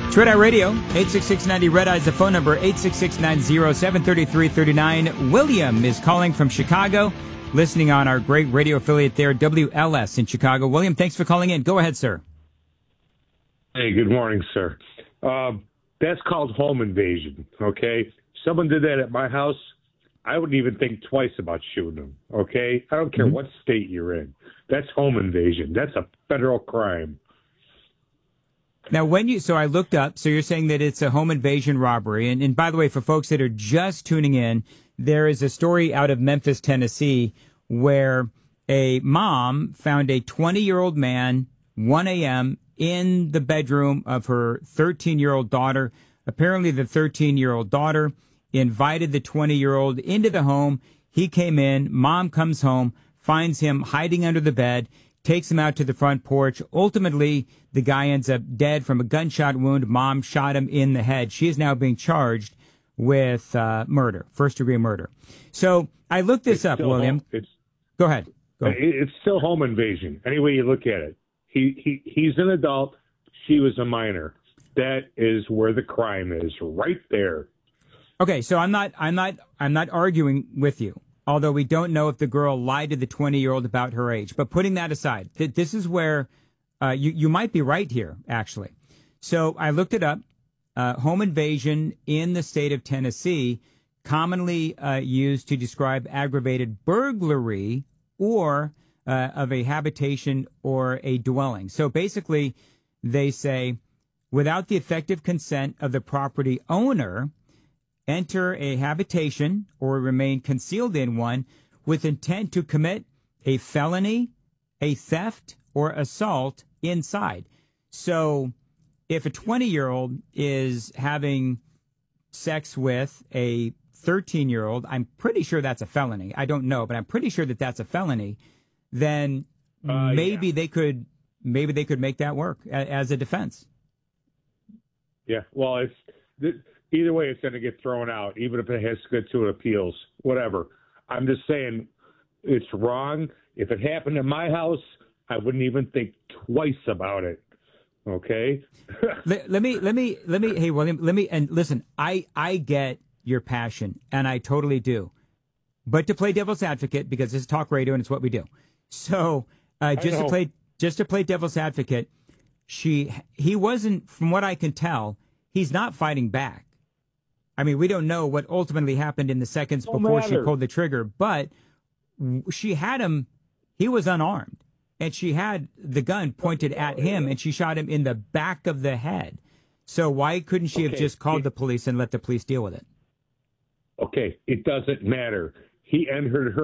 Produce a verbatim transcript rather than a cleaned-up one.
It's Red Eye Radio, eight six six ninety Red Eye is the phone number, eight six six nine zero seven three three three nine. William is calling from Chicago, listening on our great radio affiliate there, W L S in Chicago. William, thanks for calling in. Go ahead, sir. Hey, good morning, sir. Um, that's called home invasion, okay? Someone did that at my house, I wouldn't even think twice about shooting them, okay? I don't care mm-hmm. what state you're in. That's home invasion. That's a federal crime. Now, when you, so I looked up, so you're saying that it's a home invasion robbery. And, and by the way, for folks that are just tuning in, there is a story out of Memphis, Tennessee, where a mom found a twenty-year-old man, one a.m., in the bedroom of her thirteen-year-old daughter. Apparently, the thirteen-year-old daughter invited the twenty-year-old into the home. He came in. Mom comes home, finds him hiding under the bed, takes him out to the front porch. Ultimately, the guy ends up dead from a gunshot wound. Mom shot him in the head. She is now being charged with uh, murder, first-degree murder. So I looked this it's up, William. Home, it's, Go ahead. Go ahead. It's still home invasion, any way you look at it. He, he He's an adult. She was a minor. That is where the crime is, right there. Okay, so I'm not, I'm not, I'm not arguing with you. Although we don't know if the girl lied to the twenty-year-old about her age. But putting that aside, th- this is where uh, you, you might be right here, actually. So I looked it up. Uh, home invasion in the state of Tennessee, commonly uh, used to describe aggravated burglary or uh, of a habitation or a dwelling. So basically, they say, without the effective consent of the property owner, enter a habitation or remain concealed in one with intent to commit a felony, a theft, or assault inside. So if a twenty-year-old is having sex with a thirteen-year-old, I'm pretty sure that's a felony. I don't know, but I'm pretty sure that that's a felony. Then uh, maybe yeah. they could maybe they could make that work a, as a defense. Yeah, well, it's... Th- Either way, it's going to get thrown out, even if it has to go to appeals, whatever. I'm just saying it's wrong. If it happened in my house, I wouldn't even think twice about it. Okay? let, let me, let me, let me, hey, William, let me, and listen, I, I get your passion, and I totally do. But to play devil's advocate, because this is talk radio and it's what we do. So, uh, just to play, just to play devil's advocate, she, he wasn't, from what I can tell, he's not fighting back. I mean, we don't know what ultimately happened in the seconds Don't before matter. she pulled the trigger, but she had him, he was unarmed, and she had the gun pointed at him, and she shot him in the back of the head. So why couldn't she okay. have just called the police and let the police deal with it? Okay, it doesn't matter. He entered her